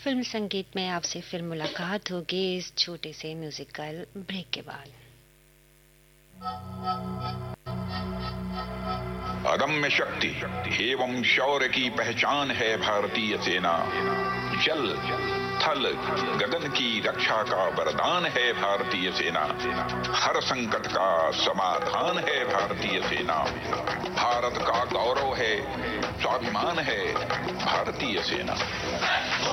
Film संगीत में आपसे फिर मुलाकात होगी इस छोटे से म्यूजिकल ब्रेक के बाद। अदम्य शक्ति एवं शौर्य की पहचान है भारतीय सेना। जल थल गगन की रक्षा का वरदान है भारतीय सेना। हर संकट का समाधान है भारतीय सेना। भारत का गौरव है, स्वाभिमान है भारतीय सेना।